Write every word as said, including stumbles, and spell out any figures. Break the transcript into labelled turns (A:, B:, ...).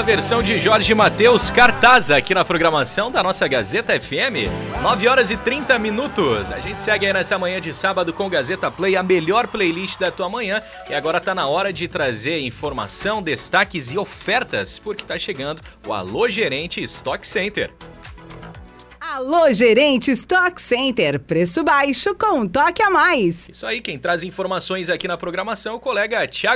A: na versão de Jorge Mateus, Cartaz, aqui na programação da nossa Gazeta F M, nove horas e trinta minutos. A gente segue aí nessa manhã de sábado com Gazeta Play, a melhor playlist da tua manhã. E agora tá na hora de trazer informação, destaques e ofertas, porque tá chegando o Alô Gerente Stock Center.
B: Alô Gerente Stock Center, preço baixo com um toque a mais.
A: Isso aí, quem traz informações aqui na programação é o colega Thiago